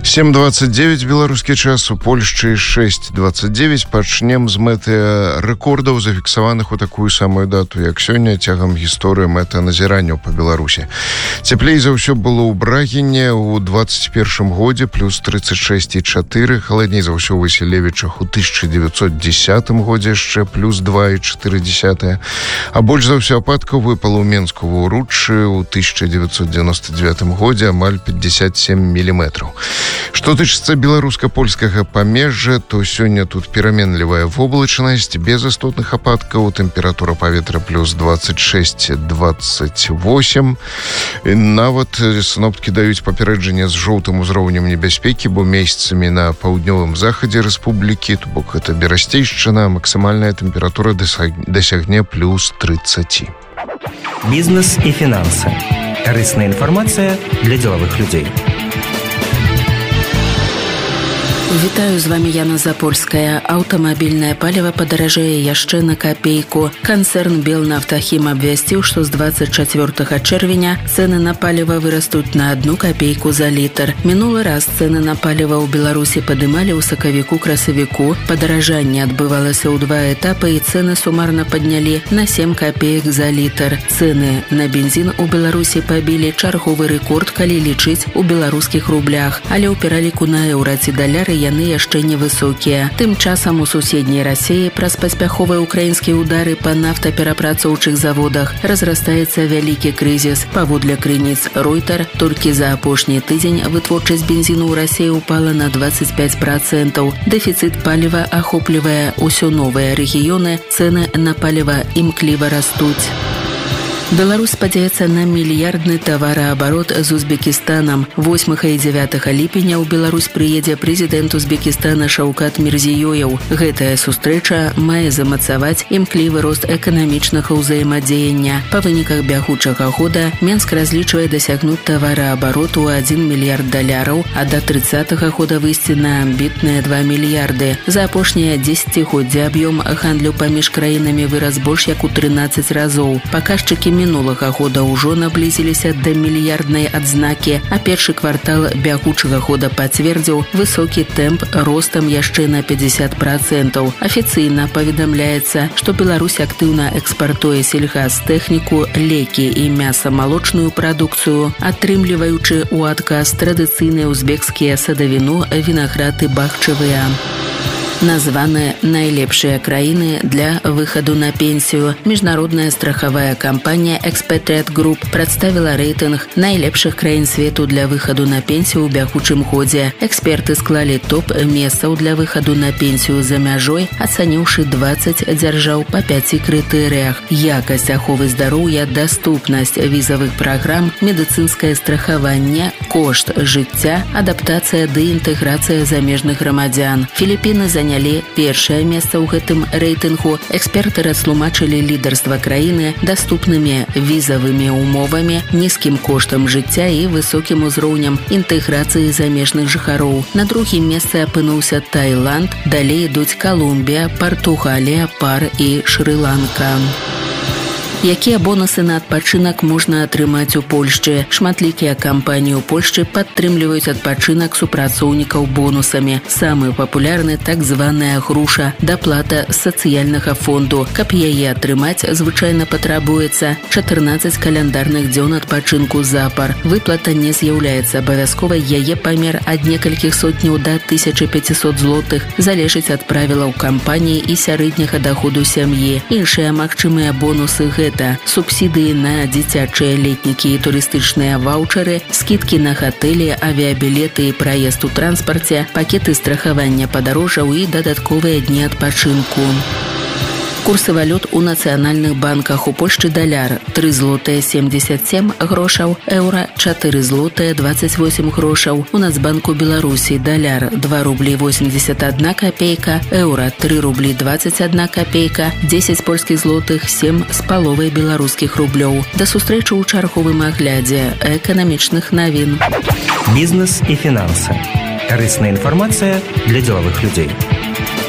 7:29 беларускі час, у Польшчы 6:29. Пачнем з мэты рэкордаў, зафіксаваных у такую самую дату, як сёння, цягам гісторыі мэтаназіранняў па Беларусі. Цяплей за ўсё было ў Брагіне ў 21 годзе, плюс 36,4, халадней за ўсё ў Васілевічах у 1910 годзе яшчэ, плюс 2,4, а больш за ўсё ападкаў выпало ў Менску ва Ўруччы ў 1999 годзе амаль 57 міліметраў. Што тычыцца беларуска-польскага памежжа, то сёння тут пераменлівая воблачнасць, без істотных ападкаў, тэмпература паветра плюс 26-28. Нават сіноптыкі даюць паперэджанне з жоўтым узроўнем небяспекі, бо месяцамі на паўднёвым захадзе рэспублікі, то бок гэта Берасцейшчына, максімальная тэмпература дасягне плюс 30. Бізнес і фінансы. Карысная інфармацыя для дзелавых людзей. Вітаю, з вами Яна Запольская. Аўтамабільнае паліва падаражэе яшчэ на капейку. Канцэрн Белнафтахім абвясціў, што з 24 чэрвеня цэны на паліва вырастуць на 1 капейку за літр. Мінулы раз цэны на паліва ў Беларусі падымалі ў сакавіку-красавіку. Падаражанне адбывалася ў 2 этапы і цэны сумарна паднялі на 7 капеек за літр. Цэны на бензін у Беларусі пабілі чарговы рэкорд, калі лічыць у беларускіх рублях, але ў пераліку на еўра ці даляры яны яшчэ невысокія. Тым часам у суседняй Расіі праз паспяховыя украінскія ўдары па нафтаперапрацоўчых заводах разрастаецца вялікі крызіс. Паводле крыніц Ройтер, толькі за апошні тыдзень вытворчасць бензіну ў Расіі ўпала на 25%. Дэфіцыт паліва ахоплівае ўсё новыя рэгіёны, цэны на паліва імкліва растуць. Беларусь спадзяецца на мільярдны тавараабарот з Узбекістанам. 8 і 9 ліпеня ў Беларусь прыедзе прэзідэнт Узбекістана Шаўкат Мірзіёеў. Гэтая сустрэча мае замацаваць імклівы рост эканамічнага ўзаемадзеяння. Па выніках бягучага года Менск разлічвае дасягнуць тавараабарот у $1 мільярд, а да 30-го года выйсці на амбітныя 2 мільярды. За апошняе дзесяцігоддзе аб'ём гандлю паміж краінамі вырас больш як у 13 разоў. Паказчыкі мінулага года ўжо наблізіліся да мільярднай адзнакі, а першы квартал бягучага года пацвердзіў высокі тэмп ростам яшчэ на 50%. Афіцыйна паведамляецца, што Беларусь актыўна экспартуе сельгастэхніку, лекі і мяса-малочную прадукцыю, атрымліваючы ў адказ традыцыйныя узбекскія садавіну, вінаград і бахчавыя. Названы найлепшыя краіны для выхаду на пенсію. Міжнародная страхавая кампанія Expatriate Group прадставіла рэйтынг найлепшых краін свету для выхаду на пенсію ў бягучым годзе. Эксперты склалі топ месцаў для выхаду на пенсію за мяжой, ацаніўшы 20 дзяржаў па 5 крытэрыях: якасць аховы здароўя, даступнасць візавых праграм, медыцынскае страхаванне, кошт жыцця, адаптацыя ды інтэграцыя замежных грамадзян. Філіпіны занялі першае месца ў гэтым рэйтынгу. Эксперты растлумачылі лідарства краіны даступнымі візавымі умовамі, нізкім коштам жыцця і высокім узроўнем інтэграцыі замежных жыхароў. На другім месцы апынуўся Таіланд, далей ідуць Калумбія, Партугалія, Пар і Шры-Ланка. Якія бонусы на адпачынак можна атрымаць у Польшчы? Шматлікія кампаніі ў Польшчы падтрымліваюць адпачынак супрацоўнікаў бонусамі. Самы папулярны так званая груша, даплата з сацыяльнага фонду. Каб яе атрымаць, звычайна патрабуецца 14 каляндарных дзён адпачынку запар. Выплата не з'яўляецца абавязковай, яе памер ад некалькіх сотняў да 1500 злотых залежыць ад правілаў кампаніі і сярэдняга даходу сям'і. Іншыя магчымыя бонусы субсідыі на дзіцячыя летнікі і турыстычныя ваўчары, скідкі на гатэлі, авіябілеты і праезд у транспарце, пакеты страхавання падарожжаў і дадатковыя дні адпачынку. Курсы валют у нацыянальных банках. У Польшчы даляр 3 злотыя 77 грошаў, еўра 4 злотыя 28 грошаў. У Нацбанку Беларусі даляр 2 рублі 81 копейка, еўра 3 рублі 21 копейка, 10 польскіх злотых 7 з паловай беларускіх рублёў. Да сустрэчы ў чарговым аглядзе эканамічных навін. Бізнес і фінансы. Карысная інфармацыя для дзелавых людзей.